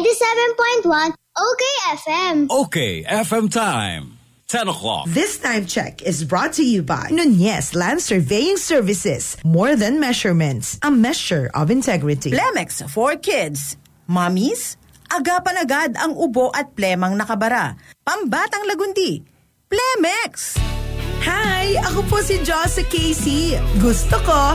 97.1 OK FM. OK FM time. 10 o'clock. This time check is brought to you by Nunez Land Surveying Services. More than measurements, a measure of integrity. Plemex for kids. Mommies, agapan agad ang ubo at plemang nakabara. Pambatang lagundi. Plemex! Hi! Ako po si Joss sa KC. Gusto ko